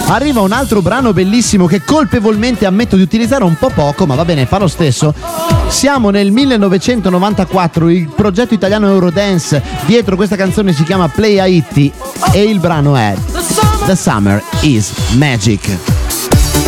Arriva un altro brano bellissimo che colpevolmente ammetto di utilizzare un po' poco, ma va bene, fa lo stesso. Siamo nel 1994, il progetto italiano Eurodance dietro questa canzone si chiama Play Haiti e il brano è The Summer is Magic.